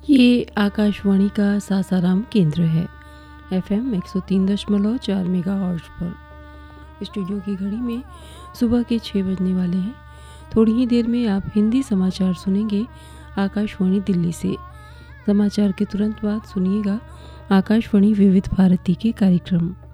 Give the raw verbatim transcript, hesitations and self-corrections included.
ये आकाशवाणी का सासाराम केंद्र है। एफएम एक सौ तीन दशमलव चार मेगाहर्ट्ज़ पर। स्टूडियो की घड़ी में सुबह के छः बजने वाले हैं। थोड़ी ही देर में आप हिंदी समाचार सुनेंगे आकाशवाणी दिल्ली से। समाचार के तुरंत बाद सुनिएगा आकाशवाणी विविध भारती के कार्यक्रम।